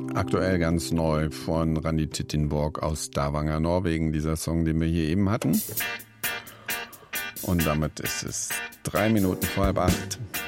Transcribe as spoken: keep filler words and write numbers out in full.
Aktuell ganz neu von Randi Tittenborg aus Stavanger, Norwegen, dieser Song, den wir hier eben hatten. Und damit ist es drei Minuten vor halb acht.